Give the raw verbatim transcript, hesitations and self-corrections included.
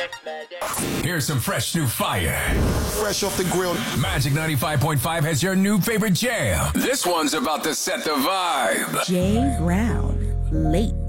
Here's some fresh new fire. Fresh off the grill. Magic ninety-five point five has your new favorite jam. This one's about to set the vibe. Jay Brown, late.